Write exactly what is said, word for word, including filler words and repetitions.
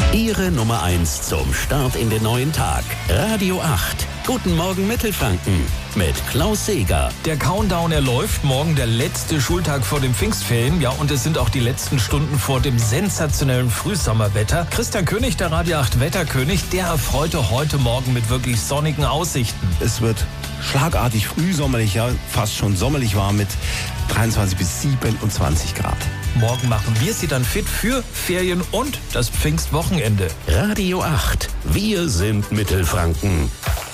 Ihre Nummer eins zum Start in den neuen Tag. Radio acht. Guten Morgen Mittelfranken mit Klaus Seeger. Der Countdown, er läuft. Morgen der letzte Schultag vor dem Pfingstferien. Ja, und es sind auch die letzten Stunden vor dem sensationellen Frühsommerwetter. Christian König, der Radio acht Wetterkönig, der erfreute heute Morgen mit wirklich sonnigen Aussichten. Es wird schlagartig frühsommerlich, ja, fast schon sommerlich warm mit dreiundzwanzig bis siebenundzwanzig Grad. Morgen machen wir Sie dann fit für Ferien und das Pfingstwochenende. Radio acht. Wir sind Mittelfranken.